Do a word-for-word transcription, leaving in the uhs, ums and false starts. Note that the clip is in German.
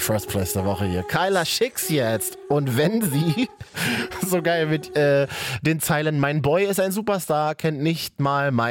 First Place der Woche hier. Kyla Schicks jetzt. Und wenn sie, so geil mit äh, den Zeilen, mein Boy ist ein Superstar, kennt nicht mal mein